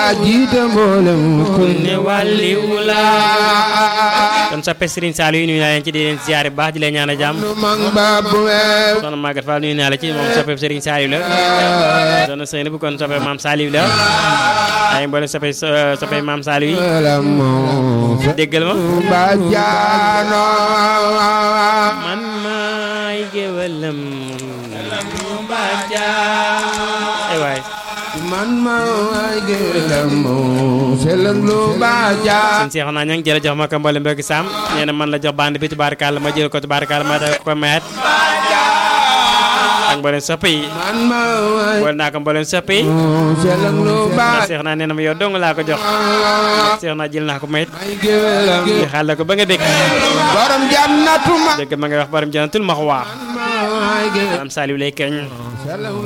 yaa jiite mboolem ku ne wàlli wula kon soppe Serigne Saliou nuyu naa leen ci di leen ziare bu baax di leen ñaanal jàmm mang babu weer soxna Maguette Fall nuyu naa la ci moom soppe Serigne Saliou la soxna Seyna bu kon soppe Maam Saliou la ay mboolem soppe Maam Saliou yi déggal ma ba jaano man maay géwalam ba jaa ay waay man maay géwalam selang lu ba jaa sëñ Cheikh naa ña ngi jël jox ma ko mboolem mbokki Sam nee na man la jox bande bi tubaarkàlla ma jël ko tubaarkàlla ma da ko mayat ak mboolem soppe yi man maay boole naa ko mboolem soppe yi selang lu ba Cheikh naa nee na ma yow dong laa ko jox Cheikh naa jël naa ko mayit géwalam di xaal ko ba nga dégg borom jannatu ma dégg ma ngay wax borom jannatul ma wax maay géwalam Maam Saliou lay keñ selang